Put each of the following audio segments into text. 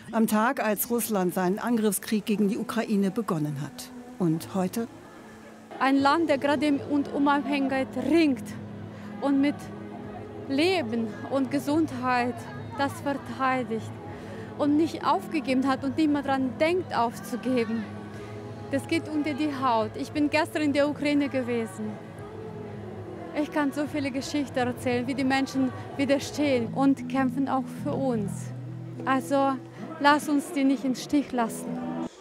Am Tag, als Russland seinen Angriffskrieg gegen die Ukraine begonnen hat. Und heute? Ein Land, der gerade um Unabhängigkeit ringt und mit Leben und Gesundheit das verteidigt und nicht aufgegeben hat und nicht mehr daran denkt, aufzugeben. Das geht unter die Haut. Ich bin gestern in der Ukraine gewesen. Ich kann so viele Geschichten erzählen, wie die Menschen widerstehen und kämpfen auch für uns. Also lass uns die nicht im Stich lassen.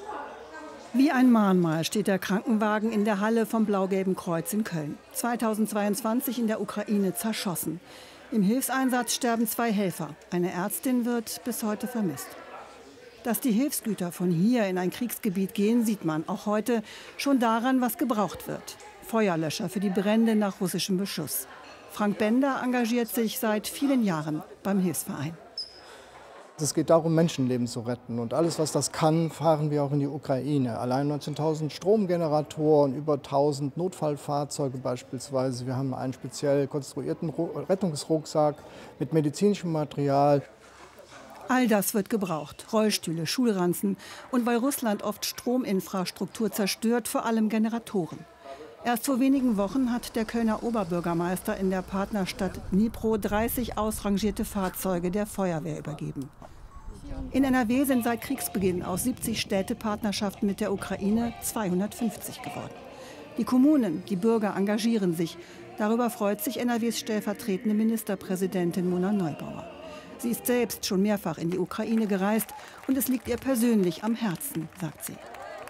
Wie ein Mahnmal steht der Krankenwagen in der Halle vom Blau-Gelben Kreuz in Köln. 2022 in der Ukraine zerschossen. Im Hilfseinsatz sterben 2 Helfer. Eine Ärztin wird bis heute vermisst. Dass die Hilfsgüter von hier in ein Kriegsgebiet gehen, sieht man auch heute schon daran, was gebraucht wird. Feuerlöscher für die Brände nach russischem Beschuss. Frank Bender engagiert sich seit vielen Jahren beim Hilfsverein. Es geht darum, Menschenleben zu retten. Und alles, was das kann, fahren wir auch in die Ukraine. Allein 19.000 Stromgeneratoren, über 1.000 Notfallfahrzeuge beispielsweise. Wir haben einen speziell konstruierten Rettungsrucksack mit medizinischem Material. All das wird gebraucht. Rollstühle, Schulranzen. Und weil Russland oft Strominfrastruktur zerstört, vor allem Generatoren. Erst vor wenigen Wochen hat der Kölner Oberbürgermeister in der Partnerstadt Dnipro 30 ausrangierte Fahrzeuge der Feuerwehr übergeben. In NRW sind seit Kriegsbeginn aus 70 Städtepartnerschaften mit der Ukraine 250 geworden. Die Kommunen, die Bürger engagieren sich. Darüber freut sich NRWs stellvertretende Ministerpräsidentin Mona Neubauer. Sie ist selbst schon mehrfach in die Ukraine gereist und es liegt ihr persönlich am Herzen, sagt sie.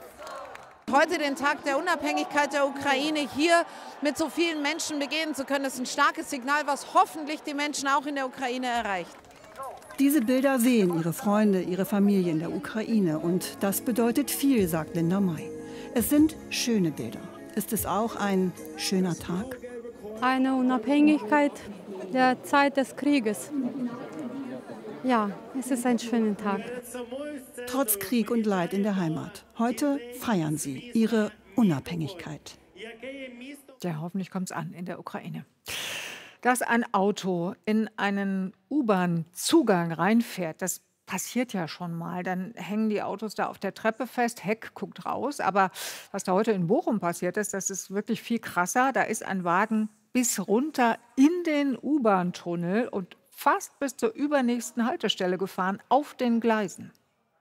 Heute den Tag der Unabhängigkeit der Ukraine hier mit so vielen Menschen begehen zu können, ist ein starkes Signal, was hoffentlich die Menschen auch in der Ukraine erreicht. Diese Bilder sehen ihre Freunde, ihre Familie in der Ukraine. Und das bedeutet viel, sagt Linda May. Es sind schöne Bilder. Ist es auch ein schöner Tag? Eine Unabhängigkeit der Zeit des Krieges. Ja, es ist ein schöner Tag. Trotz Krieg und Leid in der Heimat. Heute feiern sie ihre Unabhängigkeit. Ja, hoffentlich kommt es an in der Ukraine. Dass ein Auto in einen U-Bahn-Zugang reinfährt, das passiert ja schon mal. Dann hängen die Autos da auf der Treppe fest, Heck guckt raus. Aber was da heute in Bochum passiert ist, das ist wirklich viel krasser. Da ist ein Wagen bis runter in den U-Bahn-Tunnel und fast bis zur übernächsten Haltestelle gefahren auf den Gleisen.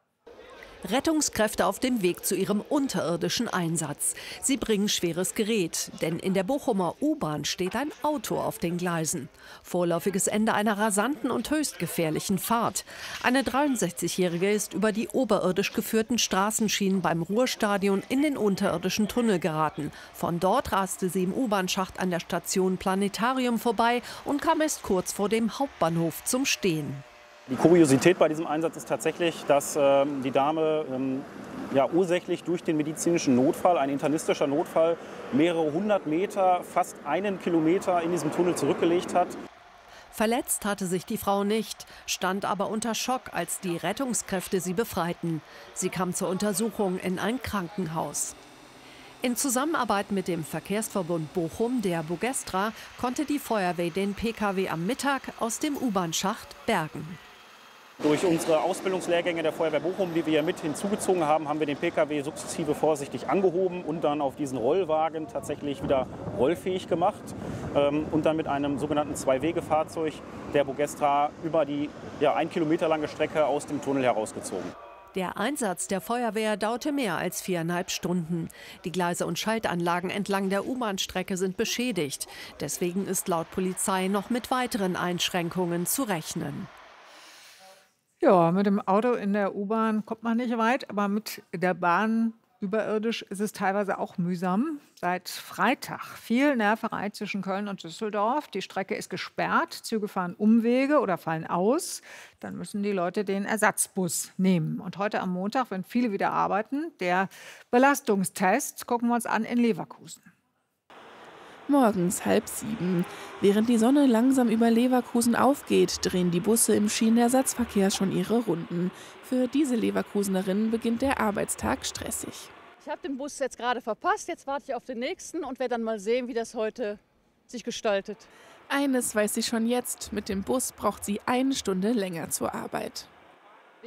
Rettungskräfte auf dem Weg zu ihrem unterirdischen Einsatz. Sie bringen schweres Gerät, denn in der Bochumer U-Bahn steht ein Auto auf den Gleisen. Vorläufiges Ende einer rasanten und höchst gefährlichen Fahrt. Eine 63-Jährige ist über die oberirdisch geführten Straßenschienen beim Ruhrstadion in den unterirdischen Tunnel geraten. Von dort raste sie im U-Bahn-Schacht an der Station Planetarium vorbei und kam erst kurz vor dem Hauptbahnhof zum Stehen. Die Kuriosität bei diesem Einsatz ist tatsächlich, dass die Dame ursächlich durch den medizinischen Notfall, ein internistischer Notfall, mehrere 100 Meter, fast 1 Kilometer in diesem Tunnel zurückgelegt hat. Verletzt hatte sich die Frau nicht, stand aber unter Schock, als die Rettungskräfte sie befreiten. Sie kam zur Untersuchung in ein Krankenhaus. In Zusammenarbeit mit dem Verkehrsverbund Bochum, der Bugestra, konnte die Feuerwehr den Pkw am Mittag aus dem U-Bahn-Schacht bergen. Durch unsere Ausbildungslehrgänge der Feuerwehr Bochum, die wir mit hinzugezogen haben, haben wir den Pkw sukzessive vorsichtig angehoben und dann auf diesen Rollwagen tatsächlich wieder rollfähig gemacht und dann mit einem sogenannten Zwei-Wege-Fahrzeug der Bugestra über die 1 Kilometer lange Strecke aus dem Tunnel herausgezogen. Der Einsatz der Feuerwehr dauerte mehr als 4,5 Stunden. Die Gleise und Schaltanlagen entlang der U-Bahn-Strecke sind beschädigt. Deswegen ist laut Polizei noch mit weiteren Einschränkungen zu rechnen. Ja, mit dem Auto in der U-Bahn kommt man nicht weit, aber mit der Bahn überirdisch ist es teilweise auch mühsam. Seit Freitag viel Nerverei zwischen Köln und Düsseldorf. Die Strecke ist gesperrt, Züge fahren Umwege oder fallen aus. Dann müssen die Leute den Ersatzbus nehmen. Und heute am Montag, wenn viele wieder arbeiten, der Belastungstest, gucken wir uns an in Leverkusen. Morgens 6:30. Während die Sonne langsam über Leverkusen aufgeht, drehen die Busse im Schienenersatzverkehr schon ihre Runden. Für diese Leverkusenerinnen beginnt der Arbeitstag stressig. Ich habe den Bus jetzt gerade verpasst, jetzt warte ich auf den nächsten und werde dann mal sehen, wie das heute sich gestaltet. Eines weiß sie schon jetzt, mit dem Bus braucht sie 1 Stunde länger zur Arbeit.